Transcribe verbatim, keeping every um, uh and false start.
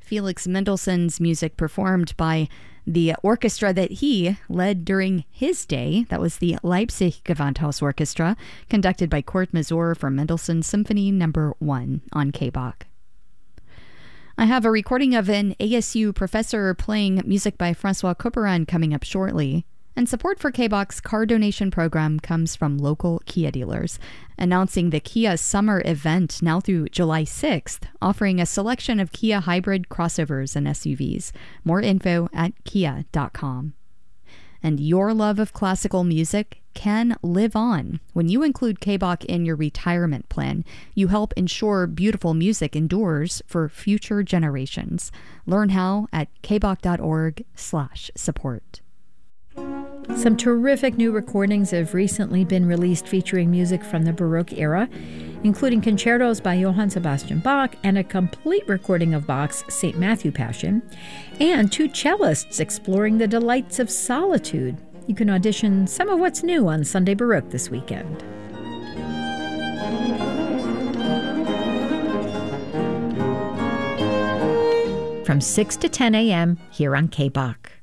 Felix Mendelssohn's music performed by the orchestra that he led during his day. That was the Leipzig Gewandhaus Orchestra, conducted by Kurt Masur from Mendelssohn Symphony Number one on K B O C. I have a recording of an A S U professor playing music by Francois Couperin coming up shortly. And support for K B O C's car donation program comes from local Kia dealers, announcing the Kia Summer Event now through July sixth, offering a selection of Kia hybrid crossovers and S U Vs. More info at kia dot com. And your love of classical music can live on. When you include K B O C in your retirement plan, you help ensure beautiful music endures for future generations. Learn how at kboc.org slash support. Some terrific new recordings have recently been released featuring music from the Baroque era, including concertos by Johann Sebastian Bach and a complete recording of Bach's Saint Matthew Passion, and two cellists exploring the delights of solitude. You can audition some of what's new on Sunday Baroque this weekend. From six to ten a.m. here on K B O C.